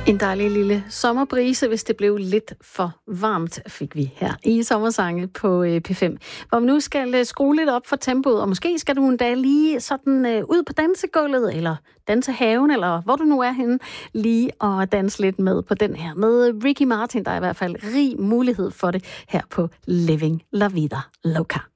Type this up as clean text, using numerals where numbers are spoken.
En dejlig lille sommerbrise, hvis det blev lidt for varmt, fik vi her i Sommersange på P5. Hvor vi nu skal skrue lidt op for tempoet, og måske skal du en dag lige sådan ud på dansegulvet, eller dansehaven, eller hvor du nu er henne, lige og danse lidt med på den her. Med Ricky Martin, der er i hvert fald rig mulighed for det her på Living La Vida Loca.